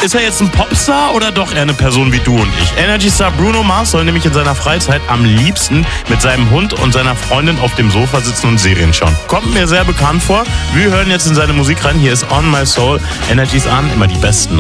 Ist er jetzt ein Popstar oder doch eher eine Person wie du und ich? Energy-Star Bruno Mars soll nämlich in seiner Freizeit am liebsten mit seinem Hund und seiner Freundin auf dem Sofa sitzen und Serien schauen. Kommt mir sehr bekannt vor. Wir hören jetzt in seine Musik rein. Hier ist On My Soul. Energy's an, immer die besten.